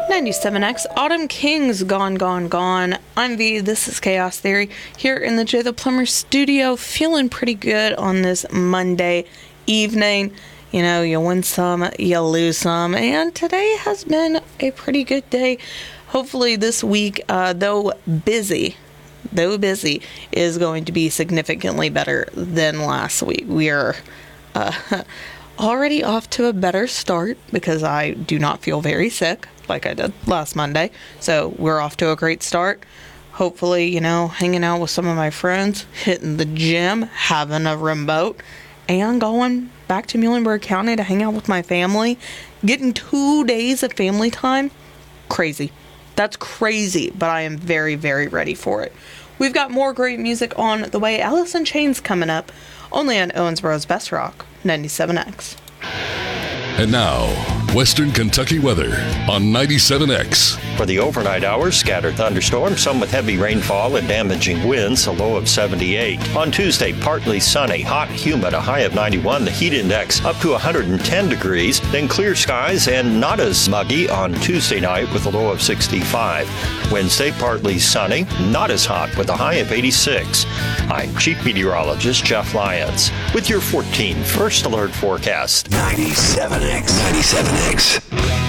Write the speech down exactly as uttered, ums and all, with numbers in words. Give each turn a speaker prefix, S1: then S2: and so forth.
S1: ninety-seven X, Autumn Kings, Gone, Gone, Gone. I'm V, this is Chaos Theory, here in the Jay the Plumber studio, feeling pretty good on this Monday evening. You know, you win some, you lose some, and today has been a pretty good day. Hopefully this week, uh, though busy, though busy, is going to be significantly better than last week. We are uh, already off to a better start because I do not feel very sick like I did last Monday. So we're off to a great start. Hopefully, you know, hanging out with some of my friends, hitting the gym, having a remote, and going back to Muhlenberg County to hang out with my family. Getting two days of family time. Crazy. That's crazy, but I am very, very ready for it. We've got more great music on the way. Alice in Chains coming up, only on Owensboro's Best Rock, ninety-seven X.
S2: And now, Western Kentucky weather on ninety-seven X.
S3: For the overnight hours, scattered thunderstorms, some with heavy rainfall and damaging winds, a low of seventy-eight. On Tuesday, partly sunny, hot, humid, a high of ninety-one, the heat index up to one hundred ten degrees, then clear skies and not as muggy on Tuesday night with a low of sixty-five. Wednesday, partly sunny, not as hot with a high of eighty-six. I'm Chief Meteorologist Jeff Lyons with your fourteen First Alert forecast.
S4: ninety-seven X. ninety-seven X.